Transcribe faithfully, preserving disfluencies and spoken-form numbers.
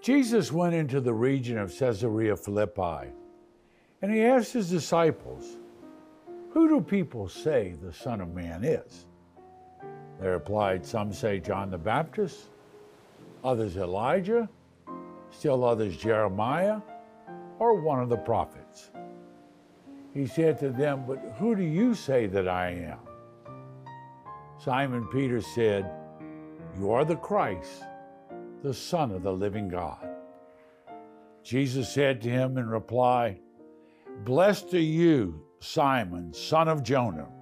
Jesus went into the region of Caesarea Philippi, and he asked his disciples, "Who do people say the Son of Man is?" They replied, "Some say John the Baptist, others Elijah, still others Jeremiah, or one of the prophets." He said to them, "But who do you say that I am?" Simon Peter said, "You are the Christ, the Son of the living God." Jesus said to him in reply, "Blessed are you, Simon, son of Jonah,